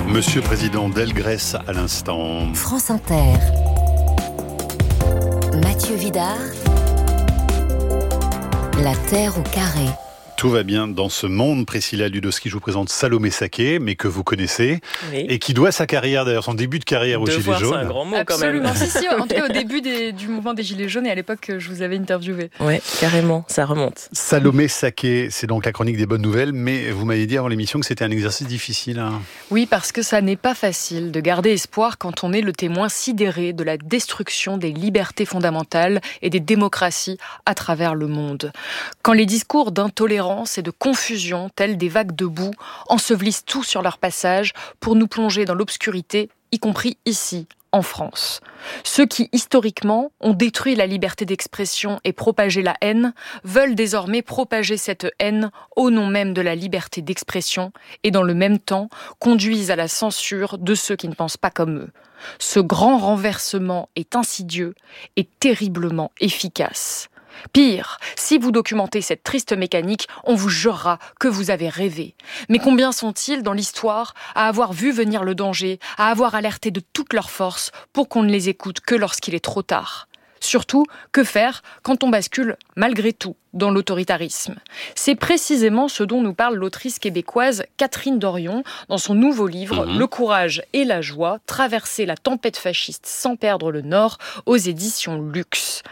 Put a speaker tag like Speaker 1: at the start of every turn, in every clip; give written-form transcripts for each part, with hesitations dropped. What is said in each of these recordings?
Speaker 1: Monsieur Président Delgrès à l'instant.
Speaker 2: France Inter. Mathieu Vidard. La Terre au carré.
Speaker 1: Tout va bien dans ce monde. Priscilla Ludowski, je vous présente Salomé Saké, mais que vous connaissez,
Speaker 3: oui.
Speaker 1: Et qui doit sa carrière, d'ailleurs son début de carrière aux Gilets jaunes.
Speaker 3: C'est un grand mot.
Speaker 4: Absolument,
Speaker 3: quand même.
Speaker 4: si, en tout cas au début du mouvement des Gilets jaunes et à l'époque que je vous avais interviewé.
Speaker 3: Ouais, carrément, ça remonte.
Speaker 1: Salomé Saké, c'est donc la chronique des bonnes nouvelles, mais vous m'avez dit avant l'émission que c'était un exercice difficile. Hein.
Speaker 4: Oui, parce que ça n'est pas facile de garder espoir quand on est le témoin sidéré de la destruction des libertés fondamentales et des démocraties à travers le monde. Quand les discours d'intolérance et de confusion, tels des vagues de boue, ensevelissent tout sur leur passage pour nous plonger dans l'obscurité, y compris ici, en France. Ceux qui, historiquement, ont détruit la liberté d'expression et propagé la haine, veulent désormais propager cette haine au nom même de la liberté d'expression et dans le même temps conduisent à la censure de ceux qui ne pensent pas comme eux. Ce grand renversement est insidieux et terriblement efficace. Pire, si vous documentez cette triste mécanique, on vous jurera que vous avez rêvé. Mais combien sont-ils dans l'histoire à avoir vu venir le danger, à avoir alerté de toute leur force pour qu'on ne les écoute que lorsqu'il est trop tard ? Surtout, que faire quand on bascule malgré tout dans l'autoritarisme ? C'est précisément ce dont nous parle l'autrice québécoise Catherine Dorion dans son nouveau livre « Le courage et la joie, traverser la tempête fasciste sans perdre le nord » aux éditions Luxe.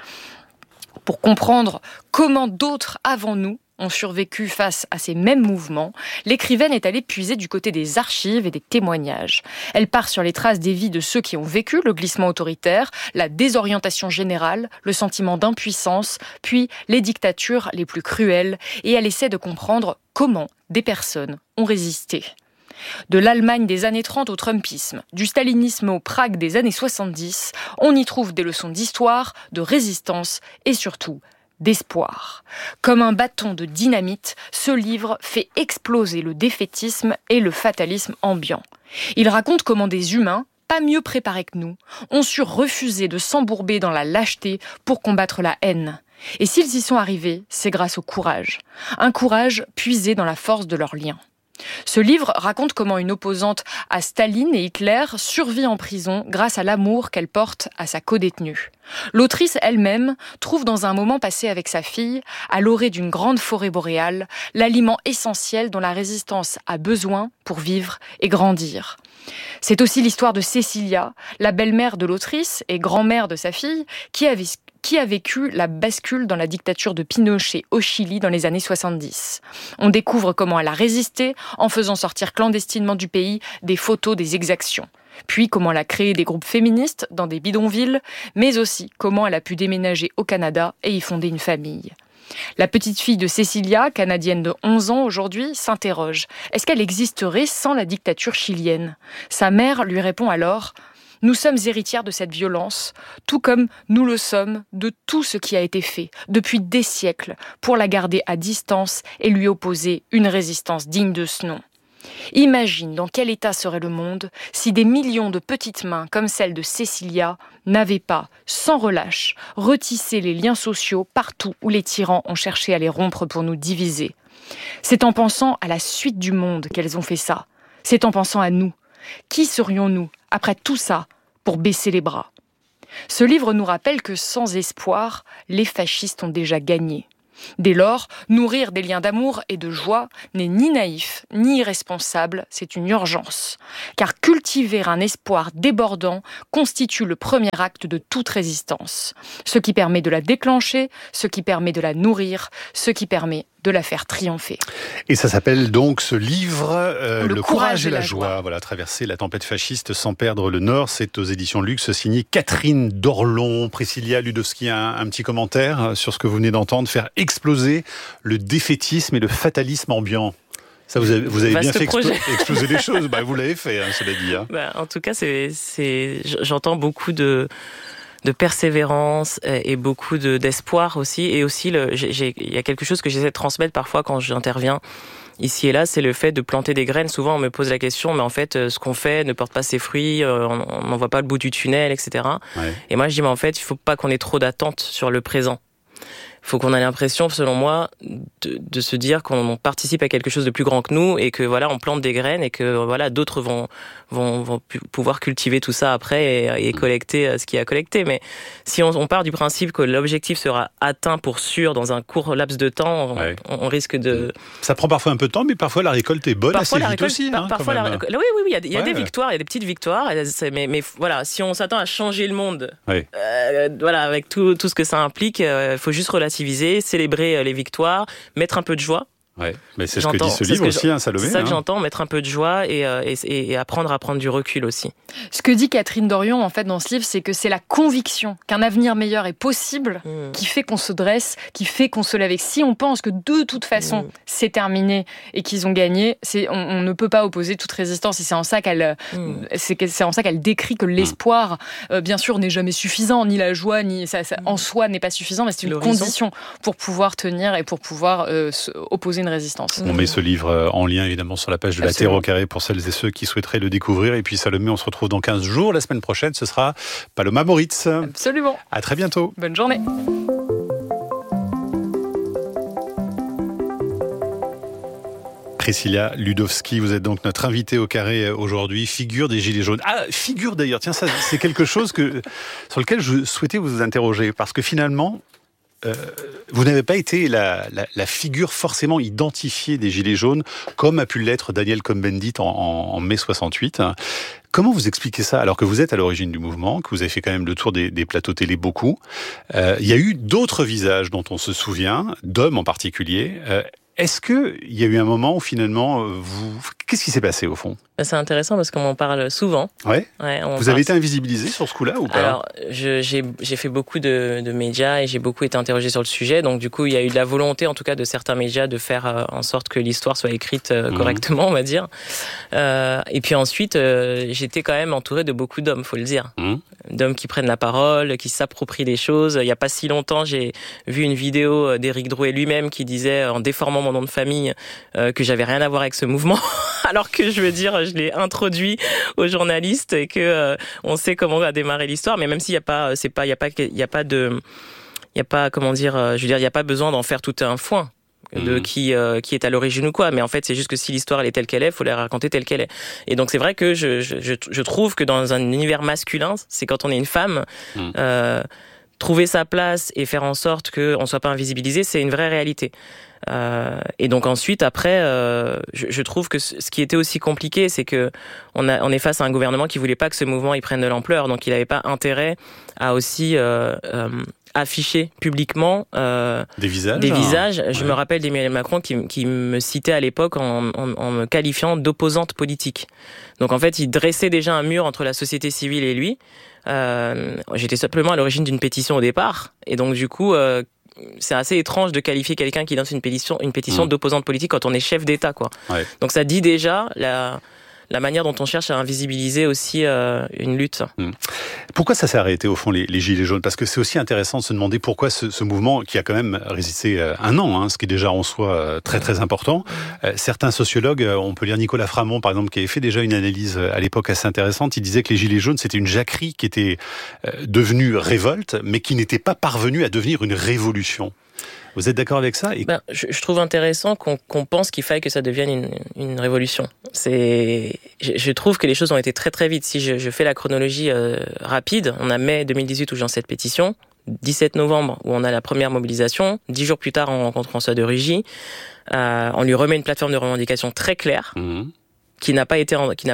Speaker 4: Pour comprendre comment d'autres avant nous ont survécu face à ces mêmes mouvements, l'écrivaine est allée puiser du côté des archives et des témoignages. Elle part sur les traces des vies de ceux qui ont vécu le glissement autoritaire, la désorientation générale, le sentiment d'impuissance, puis les dictatures les plus cruelles, et elle essaie de comprendre comment des personnes ont résisté. De l'Allemagne des années 30 au Trumpisme, du stalinisme au Prague des années 70, on y trouve des leçons d'histoire, de résistance et surtout d'espoir. Comme un bâton de dynamite, ce livre fait exploser le défaitisme et le fatalisme ambiant. Il raconte comment des humains, pas mieux préparés que nous, ont su refuser de s'embourber dans la lâcheté pour combattre la haine. Et s'ils y sont arrivés, c'est grâce au courage. Un courage puisé dans la force de leurs liens. Ce livre raconte comment une opposante à Staline et Hitler survit en prison grâce à l'amour qu'elle porte à sa codétenue. L'autrice elle-même trouve dans un moment passé avec sa fille, à l'orée d'une grande forêt boréale, l'aliment essentiel dont la résistance a besoin pour vivre et grandir. C'est aussi l'histoire de Cecilia, la belle-mère de l'autrice et grand-mère de sa fille, qui a vécu la bascule dans la dictature de Pinochet au Chili dans les années 70. On découvre comment elle a résisté en faisant sortir clandestinement du pays des photos des exactions. Puis comment elle a créé des groupes féministes dans des bidonvilles, mais aussi comment elle a pu déménager au Canada et y fonder une famille. La petite fille de Cecilia, canadienne de 11 ans aujourd'hui, s'interroge. Est-ce qu'elle existerait sans la dictature chilienne ? Sa mère lui répond alors « Nous sommes héritières de cette violence, tout comme nous le sommes de tout ce qui a été fait depuis des siècles pour la garder à distance et lui opposer une résistance digne de ce nom. » Imagine dans quel état serait le monde si des millions de petites mains comme celle de Cecilia n'avaient pas, sans relâche, retissé les liens sociaux partout où les tyrans ont cherché à les rompre pour nous diviser. C'est en pensant à la suite du monde qu'elles ont fait ça. C'est en pensant à nous. Qui serions-nous, après tout ça, pour baisser les bras ? Ce livre nous rappelle que sans espoir, les fascistes ont déjà gagné. Dès lors, nourrir des liens d'amour et de joie n'est ni naïf, ni irresponsable, c'est une urgence. Car cultiver un espoir débordant constitue le premier acte de toute résistance. Ce qui permet de la déclencher, ce qui permet de la nourrir, ce qui permet de la faire triompher.
Speaker 1: Et ça s'appelle donc ce livre, Le courage et la joie. Voilà, traverser la tempête fasciste sans perdre le nord. C'est aux éditions Luxe, signé Catherine Dorlon. Priscilla Ludowski, un petit commentaire sur ce que vous venez d'entendre, faire exploser le défaitisme et le fatalisme ambiant. Ça, vous avez bien fait exploser les choses. Vous l'avez fait, cela dit.
Speaker 3: En tout cas, j'entends beaucoup de persévérance et beaucoup d'espoir aussi. Et aussi, il y a quelque chose que j'essaie de transmettre parfois quand j'interviens ici et là, c'est le fait de planter des graines. Souvent, on me pose la question, mais en fait, ce qu'on fait ne porte pas ses fruits, on n'en voit pas le bout du tunnel, etc. Ouais. Et moi, je dis, mais en fait, il faut pas qu'on ait trop d'attentes sur le présent. faut qu'on ait l'impression, selon moi, de se dire qu'on participe à quelque chose de plus grand que nous et que voilà, on plante des graines et que voilà, d'autres vont pouvoir cultiver tout ça après et collecter ce qu'il y a à collecter. Mais si on part du principe que l'objectif sera atteint pour sûr dans un court laps de temps, on risque de...
Speaker 1: Ça prend parfois un peu de temps, mais parfois la récolte est bonne assez vite aussi.
Speaker 3: Parfois oui, il y a des victoires, il y a des petites victoires. Mais voilà, si on s'attend à changer le monde, voilà, avec tout ce que ça implique, il faut juste relativiser, célébrer les victoires, mettre un peu de joie.
Speaker 1: Ouais, mais c'est ce que dit ce livre aussi, Salomé.
Speaker 3: C'est ça que j'entends, mettre un peu de joie et apprendre à prendre du recul aussi.
Speaker 4: Ce que dit Catherine Dorion, en fait, dans ce livre, c'est que c'est la conviction qu'un avenir meilleur est possible qui fait qu'on se dresse, qui fait qu'on se lève. Et si on pense que de toute façon, c'est terminé et qu'ils ont gagné, on ne peut pas opposer toute résistance. Et c'est en ça qu'elle décrit que l'espoir, bien sûr, n'est jamais suffisant, ni la joie, ni ça en soi n'est pas suffisant, mais c'est une condition pour pouvoir tenir et pour pouvoir opposer une résistance.
Speaker 1: On met ce livre en lien évidemment sur la page de La Terre au carré pour celles et ceux qui souhaiteraient le découvrir. Et puis Salomé, on se retrouve dans 15 jours. La semaine prochaine, ce sera Paloma Moritz.
Speaker 4: Absolument.
Speaker 1: À très bientôt.
Speaker 4: Bonne journée.
Speaker 1: Priscilla Ludowski, vous êtes donc notre invitée au carré aujourd'hui, figure des Gilets jaunes. Ah, figure d'ailleurs, tiens, ça c'est quelque chose sur lequel je souhaitais vous interroger, parce que finalement, vous n'avez pas été la figure forcément identifiée des Gilets jaunes, comme a pu l'être Daniel Cohn-Bendit en mai 68. Comment vous expliquez ça, alors que vous êtes à l'origine du mouvement, que vous avez fait quand même le tour des plateaux télé beaucoup? Il y a eu d'autres visages dont on se souvient, d'hommes en particulier. Est-ce qu'il y a eu un moment où finalement, qu'est-ce qui s'est passé au fond?
Speaker 3: C'est intéressant parce qu'on en parle souvent.
Speaker 1: Vous avez été invisibilisé sur ce coup-là ou pas?
Speaker 3: Alors, j'ai fait beaucoup de médias et j'ai beaucoup été interrogé sur le sujet. Donc, du coup, il y a eu de la volonté, en tout cas, de certains médias de faire en sorte que l'histoire soit écrite correctement, on va dire. Et puis ensuite, j'étais quand même entouré de beaucoup d'hommes, faut le dire. D'hommes qui prennent la parole, qui s'approprient les choses. Il n'y a pas si longtemps, j'ai vu une vidéo d'Éric Drouet lui-même qui disait, en déformant mon nom de famille, que j'avais rien à voir avec ce mouvement. Alors que, je veux dire, je l'ai introduit aux journalistes et que on sait comment va démarrer l'histoire. Mais même s'il n'y a pas, il y a pas, comment dire, je veux dire, il n'y a pas besoin d'en faire tout un foin de qui est à l'origine ou quoi. Mais en fait, c'est juste que si l'histoire elle est telle qu'elle est, faut la raconter telle qu'elle est. Et donc c'est vrai que je trouve que dans un univers masculin, c'est quand on est une femme, trouver sa place et faire en sorte qu'on soit pas invisibilisé, c'est une vraie réalité. Et donc ensuite, après, je trouve que ce qui était aussi compliqué, c'est que on est face à un gouvernement qui voulait pas que ce mouvement il prenne de l'ampleur, donc il avait pas intérêt à aussi afficher publiquement
Speaker 1: des visages.
Speaker 3: Je me rappelle d'Emmanuel Macron qui me citait à l'époque en me qualifiant d'opposante politique. Donc en fait, il dressait déjà un mur entre la société civile et lui. J'étais simplement à l'origine d'une pétition au départ, et donc du coup. C'est assez étrange de qualifier quelqu'un qui lance une pétition d'opposante politique quand on est chef d'État, quoi. Donc ça dit déjà la manière dont on cherche à invisibiliser aussi une lutte.
Speaker 1: Pourquoi ça s'est arrêté au fond les Gilets jaunes? Parce que c'est aussi intéressant de se demander pourquoi ce mouvement qui a quand même résisté un an, ce qui est déjà en soi très très important. Certains sociologues, on peut lire Nicolas Framont par exemple, qui avait fait déjà une analyse à l'époque assez intéressante. Il disait que les Gilets jaunes c'était une jacquerie qui était devenue révolte, mais qui n'était pas parvenue à devenir une révolution. Vous êtes d'accord avec ça?
Speaker 3: Je trouve intéressant qu'on pense qu'il faille que ça devienne une révolution. Je trouve que les choses ont été très très vite. Si je fais la chronologie rapide, on a mai 2018 où j'ai cette pétition, 17 novembre où on a la première mobilisation, 10 jours plus tard on rencontre François de Rugy, on lui remet une plateforme de revendication très claire qui n'a pas été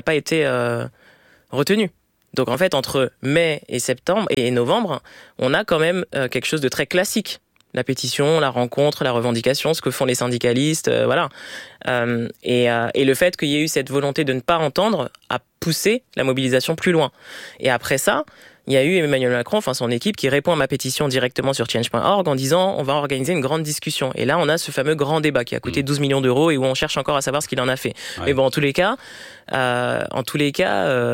Speaker 3: retenue. Donc en fait entre mai et septembre et novembre, on a quand même quelque chose de très classique. La pétition, la rencontre, la revendication, ce que font les syndicalistes, voilà. Et le fait qu'il y ait eu cette volonté de ne pas entendre a poussé la mobilisation plus loin. Et après ça, il y a eu Emmanuel Macron, enfin son équipe, qui répond à ma pétition directement sur change.org en disant on va organiser une grande discussion. Et là, on a ce fameux grand débat qui a coûté 12 millions d'euros et où on cherche encore à savoir ce qu'il en a fait. Mais bon, en tous les cas,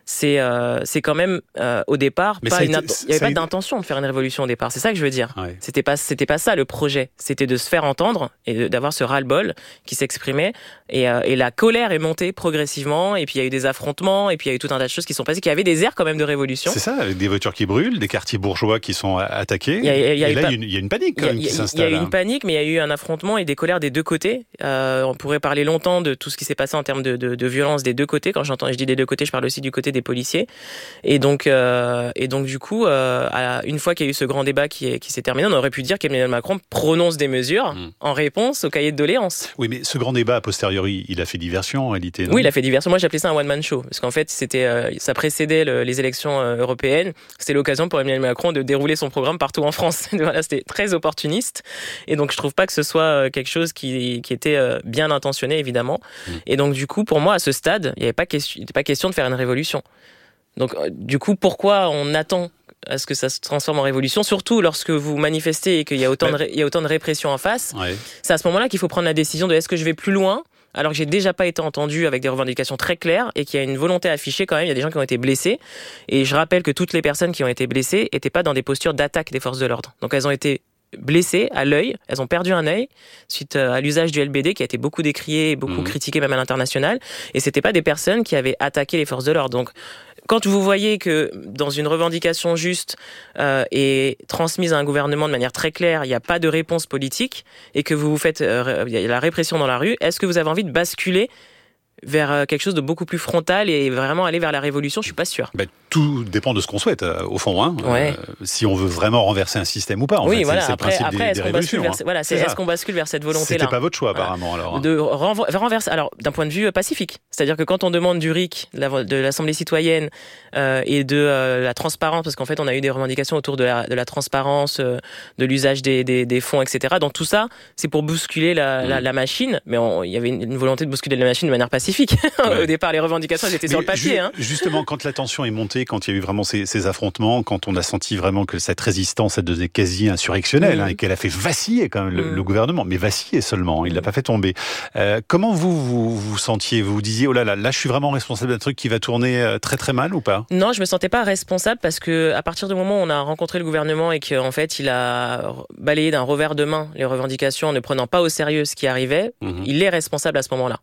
Speaker 3: c'est quand même au départ
Speaker 1: il
Speaker 3: n'y avait pas d'intention de faire une révolution au départ. C'est ça que je veux dire.
Speaker 1: Ouais.
Speaker 3: C'était pas ça le projet. C'était de se faire entendre et d'avoir ce ras-le-bol qui s'exprimait. Et la colère est montée progressivement. Et puis il y a eu des affrontements. Et puis il y a eu tout un tas de choses qui sont passées, qui avaient des airs quand même de révolution.
Speaker 1: C'est ça, avec des voitures qui brûlent, des quartiers bourgeois qui sont attaqués. Il y a une panique quand même qui s'installe.
Speaker 3: Il y a eu une panique, mais il y a eu un affrontement et des colères des deux côtés. On pourrait parler longtemps de tout ce qui s'est passé en termes de violence des deux côtés. Quand je dis des deux côtés, je parle aussi du côté des policiers. Et donc du coup, une fois qu'il y a eu ce grand débat qui s'est terminé, on aurait pu dire qu'Emmanuel Macron prononce des mesures en réponse au cahier de doléances.
Speaker 1: Oui, mais ce grand débat, a posteriori, il a fait diversion en réalité. Non ?
Speaker 3: Oui, il a fait diversion. Moi, j'appelais ça un one-man show. Parce qu'en fait, ça précédait les élections européennes. C'était l'occasion pour Emmanuel Macron de dérouler son programme partout en France. Voilà, c'était très opportuniste. Et donc, je trouve pas que ce soit quelque chose qui était bien intentionné, évidemment. Et donc, du coup, pour moi, à ce stade, il n'était pas question de faire une révolution. Donc, du coup, pourquoi on attend à ce que ça se transforme en révolution, surtout lorsque vous manifestez et qu'il y a autant de répression en face. Ouais. C'est à ce moment-là qu'il faut prendre la décision de est-ce que je vais plus loin, alors que j'ai déjà pas été entendu avec des revendications très claires et qu'il y a une volonté affichée quand même. Il y a des gens qui ont été blessés. Et je rappelle que toutes les personnes qui ont été blessées n'étaient pas dans des postures d'attaque des forces de l'ordre. Donc, elles ont été blessées à l'œil, elles ont perdu un œil suite à l'usage du LBD qui a été beaucoup décrié et beaucoup critiqué même à l'international, et c'était pas des personnes qui avaient attaqué les forces de l'ordre. Donc quand vous voyez que dans une revendication juste et transmise à un gouvernement de manière très claire, il n'y a pas de réponse politique et que vous faites il y a la répression dans la rue, est-ce que vous avez envie de basculer vers quelque chose de beaucoup plus frontal et vraiment aller vers la révolution? Je suis pas sûr.
Speaker 1: Tout dépend de ce qu'on souhaite, au fond. Hein. Ouais. Si on veut vraiment renverser un système ou pas. En fait,
Speaker 3: voilà.
Speaker 1: C'est le principe des révolutions.
Speaker 3: Est-ce qu'on bascule vers cette volonté-là?
Speaker 1: C'était pas votre choix, apparemment, alors.
Speaker 3: De renverser. Alors, d'un point de vue pacifique. C'est-à-dire que quand on demande du RIC, de l'Assemblée citoyenne, et de la transparence, parce qu'en fait, on a eu des revendications autour de la transparence, de l'usage des fonds, etc. Donc, tout ça, c'est pour bousculer la machine. Mais il y avait une volonté de bousculer la machine de manière pacifique. Au départ, les revendications, elles étaient sur le papier.
Speaker 1: Justement, quand la tension est montée, quand il y a eu vraiment ces affrontements, quand on a senti vraiment que cette résistance, elle devenait quasi insurrectionnelle, et qu'elle a fait vaciller quand même le gouvernement, mais vaciller seulement, il l'a pas fait tomber. Comment vous sentiez? Vous vous disiez, oh là, je suis vraiment responsable d'un truc qui va tourner très très mal ou pas?
Speaker 3: Non, je me sentais pas responsable parce que à partir du moment où on a rencontré le gouvernement et qu'en fait il a balayé d'un revers de main les revendications en ne prenant pas au sérieux ce qui arrivait, il est responsable à ce moment-là.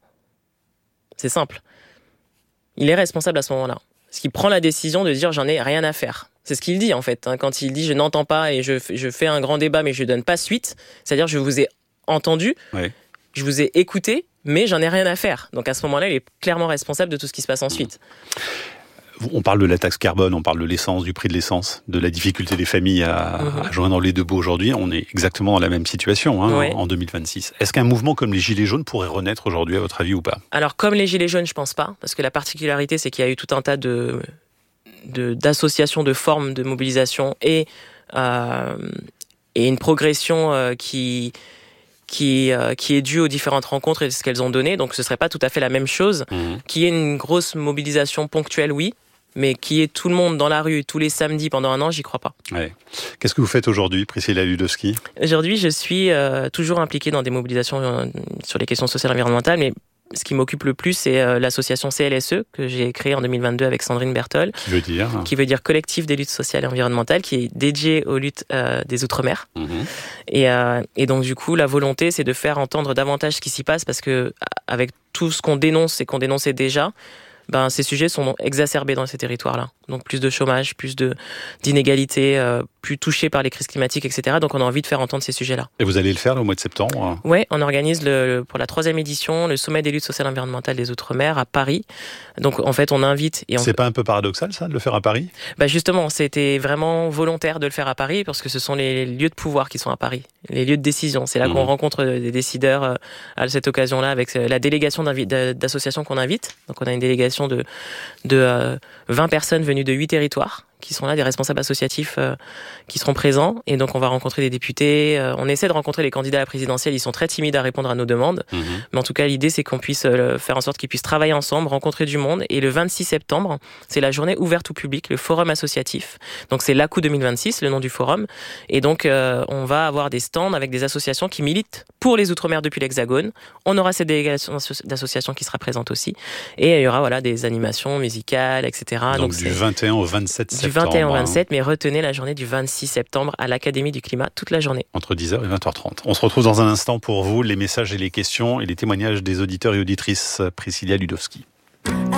Speaker 3: C'est simple. Il est responsable à ce moment-là. Parce qu'il prend la décision de dire j'en ai rien à faire. C'est ce qu'il dit en fait. Quand il dit je n'entends pas et je fais un grand débat mais je donne pas suite, c'est-à-dire je vous ai entendu, je vous ai écouté, mais j'en ai rien à faire. Donc à ce moment-là, il est clairement responsable de tout ce qui se passe ensuite.
Speaker 1: On parle de la taxe carbone, on parle de l'essence, du prix de l'essence, de la difficulté des familles à joindre les deux bouts aujourd'hui. On est exactement dans la même situation en 2026. Est-ce qu'un mouvement comme les Gilets jaunes pourrait renaître aujourd'hui, à votre avis, ou pas? Alors,
Speaker 3: comme les Gilets jaunes, je pense pas. Parce que la particularité, c'est qu'il y a eu tout un tas d'associations, de formes de mobilisation et une progression qui est due aux différentes rencontres et ce qu'elles ont donné. Donc, ce serait pas tout à fait la même chose. Qu'il y ait une grosse mobilisation ponctuelle, oui. Mais qu'il y ait tout le monde dans la rue tous les samedis pendant un an, j'y crois pas.
Speaker 1: Ouais. Qu'est-ce que vous faites aujourd'hui, Priscilla Ludowski?
Speaker 3: Aujourd'hui, je suis toujours impliquée dans des mobilisations sur les questions sociales et environnementales, mais ce qui m'occupe le plus, c'est l'association CLSE, que j'ai créée en 2022 avec Sandrine Berthold. Qui veut dire Collectif des luttes sociales et environnementales, qui est dédié aux luttes des Outre-mer. Et donc, du coup, la volonté, c'est de faire entendre davantage ce qui s'y passe, parce que avec tout ce qu'on dénonce et qu'on dénonçait déjà, ces sujets sont exacerbés dans ces territoires-là. Donc plus de chômage, plus d'inégalités, plus touchés par les crises climatiques, etc. Donc on a envie de faire entendre ces sujets-là.
Speaker 1: Et vous allez le faire au mois de septembre?
Speaker 3: Oui, on organise pour la 3e édition le sommet des luttes sociales et environnementales des Outre-mer à Paris. Donc en fait on invite...
Speaker 1: C'est pas un peu paradoxal ça, de le faire à Paris?
Speaker 3: Justement, c'était vraiment volontaire de le faire à Paris parce que ce sont les lieux de pouvoir qui sont à Paris, les lieux de décision. C'est là qu'on rencontre des décideurs à cette occasion-là avec la délégation d'associations qu'on invite. Donc on a une délégation de 20 personnes venues de 8 territoires qui seront là, des responsables associatifs qui seront présents. Et donc, on va rencontrer des députés. On essaie de rencontrer les candidats à la présidentielle. Ils sont très timides à répondre à nos demandes. Mais en tout cas, l'idée, c'est qu'on puisse faire en sorte qu'ils puissent travailler ensemble, rencontrer du monde. Et le 26 septembre, c'est la journée ouverte au public, le forum associatif. Donc, c'est l'ACU 2026, le nom du forum. Et donc, on va avoir des stands avec des associations qui militent pour les Outre-mer depuis l'Hexagone. On aura cette délégation d'associations qui sera présente aussi. Et il y aura des animations musicales, etc.
Speaker 1: Donc du 21 au 27 septembre.
Speaker 3: Du 21 au 27, mais retenez la journée du 26 septembre à l'Académie du Climat, toute la journée.
Speaker 1: Entre 10h et 20h30. On se retrouve dans un instant pour vous, les messages et les questions et les témoignages des auditeurs et auditrices. Priscilla Ludowski.